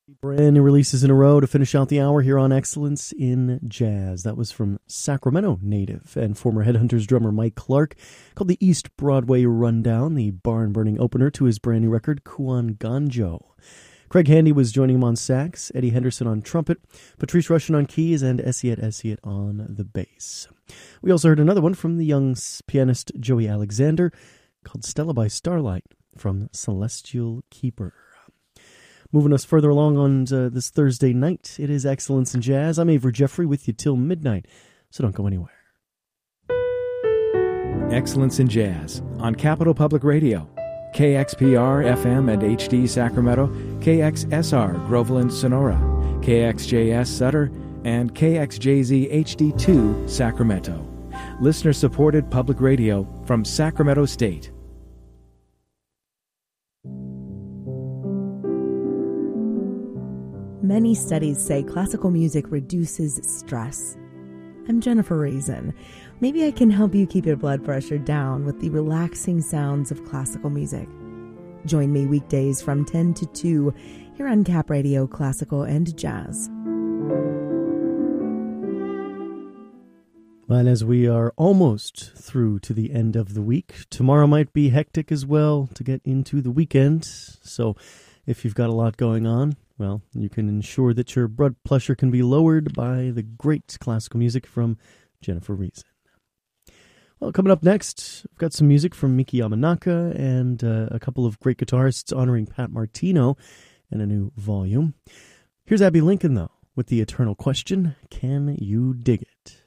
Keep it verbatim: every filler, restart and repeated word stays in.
Brand new releases in a row to finish out the hour here on Excellence in Jazz. That was from Sacramento native and former Headhunters drummer Mike Clark, called the East Broadway Rundown, the barn-burning opener to his brand new record, Kuan Ganjo. Craig Handy was joining him on sax, Eddie Henderson on trumpet, Patrice Rushen on keys, and Essiet Essiet on the bass. We also heard another one from the young pianist Joey Alexander, called Stella by Starlight, from Celestial Keeper. Moving us further along on uh, this Thursday night, it is Excellence in Jazz. I'm Avery Jeffrey with you till midnight, so don't go anywhere. Excellence in Jazz on Capital Public Radio, K X P R F M and H D Sacramento, K X S R Groveland Sonora, K X J S Sutter, and K X J Z H D two Sacramento. Listener-supported public radio from Sacramento State. Many studies say classical music reduces stress. I'm Jennifer Raisin. Maybe I can help you keep your blood pressure down with the relaxing sounds of classical music. Join me weekdays from ten to two here on Cap Radio Classical and Jazz. And as we are almost through to the end of the week, tomorrow might be hectic as well to get into the weekend. So if you've got a lot going on, well, you can ensure that your blood pressure can be lowered by the great classical music from Jennifer Reason. Well, coming up next, we've got some music from Miki Yamanaka and uh, a couple of great guitarists honoring Pat Martino and a new volume. Here's Abby Lincoln, though, with the eternal question, can you dig it?